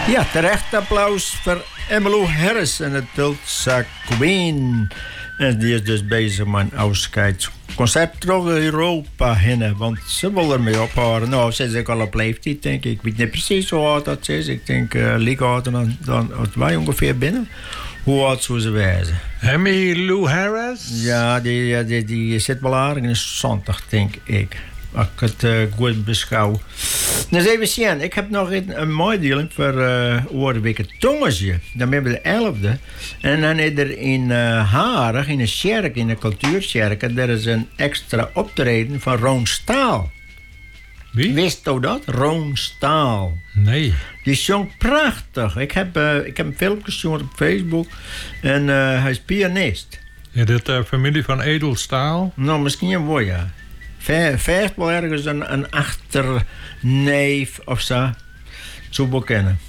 Ja, terecht applaus voor Emmylou Harris en het Tulsa Queen. En die is dus bezig met een afscheidsconcert door Europa heen. Want ze wil ermee ophouden. Nou, ze is ook al op leeftijd, denk ik. Ik weet niet precies hoe oud dat is. Ik denk liek ouder dan wij ongeveer binnen. Hoe oud zou ze wezen? Emmylou Harris? Ja, die zit wel aardig in de 70, denk ik. Als ik het goed beschouw. Dus even zien. Ik heb nog een mooi deel voor Oorweek Tongensje. Dan hebben we de 11e. En dan is er in Harig, in een kerk, in een cultuurkerk, er is een extra optreden van Roon Staal. Wie? Wist u dat? Roon Staal. Nee. Die zong prachtig. Ik heb een filmpje gezien op Facebook. En hij is pianist. Is dit familie van Edelstaal? Nou, misschien wel, ja. Vecht wel ergens een achterneef of zo. Zo bekennen.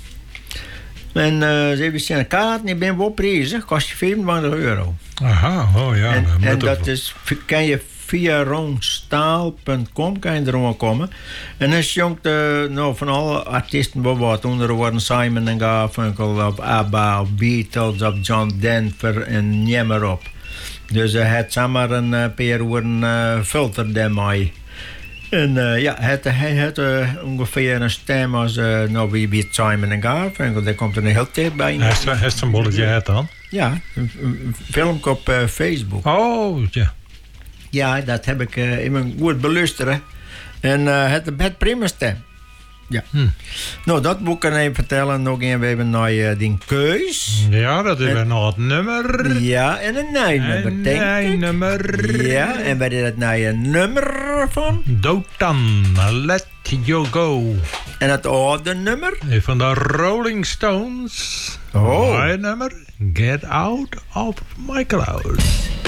En ze hebben zijn kaart, die ben wel prijzig. Kost je 25 euro. Aha, oh ja. En dat is, kan je via roonstaal.com kan je er komen. En hij zongt nou, van alle artiesten wat. Onder worden Simon en Garfunkel, op ABBA, op Beatles, op John Denver en neem maar op. Dus hij had samen een paar uur filter daarmee. En ja, hij had ongeveer een stem als nou, wie Simon en Garfunkel. Daar komt er een heel tijd bij. Hij heeft een bolletje uit dan? Ja, een filmpje op Facebook. Oh, ja. Ja, dat heb ik in mijn goed beluisteren. En het prima stem. Ja. Nou, dat moet ik even vertellen. Nog een, we hebben nou die keus. Ja, dat is nog het nummer. Ja, en een nummer, denk ik. Nummer. Ja, en waar is dat nou een nummer van? Dotan, Let You Go. En het oude nummer? Van de Rolling Stones. Oh. Mijn nummer, Get Out of My Clothes.